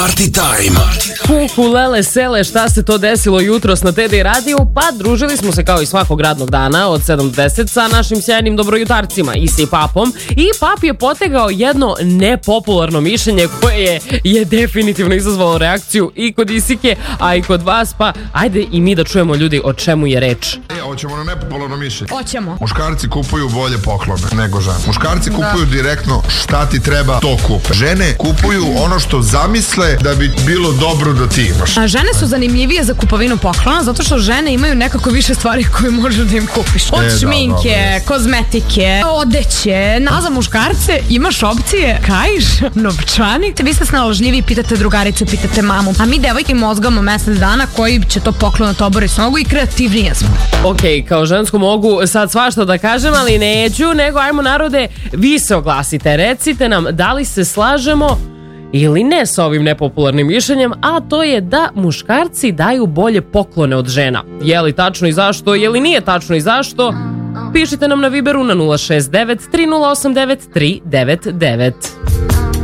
Party Time. Lele sele, šta se to desilo jutros na TD radiju? Pa družili smo se kao i svakog radnog dana od 7 do 10 sa našim sjajnim dobrojutarcima i Papom. I Pap je potegao jedno nepopularno mišljenje koje je definitivno izazvalo reakciju i kod Isike, a i kod vas. Pa ajde i mi da čujemo, ljudi, o čemu je reč. Hoćemo na nepopularno mišljenje. Hoćemo. Muškarci kupuju bolje poklone nego žene. Muškarci kupuju direktno šta ti treba, to kupe. Žene kupuju ono što zamisle da bi bilo dobro da ti imaš. A žene su zanimljivije za kupovinu poklona zato što žene imaju nekako više stvari koje možeš da im kupiš. Od šminke, kozmetike, odeće. A za muškarce imaš opcije kaiš, novčanik. Vi ste snalažljivi, pitate drugaricu, pitate mamu. A mi devojke mozgamo mesec dana koji će to poklonati obori s nogu i kreativnije smo. Ok, kao žensku mogu sad svašta da kažem, ali neću, nego ajmo narode, vi se oglasite, recite nam da li se slažemo ili ne sa ovim nepopularnim mišljenjem, a to je da muškarci daju bolje poklone od žena. Je li tačno i zašto, je li nije tačno i zašto? Pišite nam na Viberu na 069 3089 399.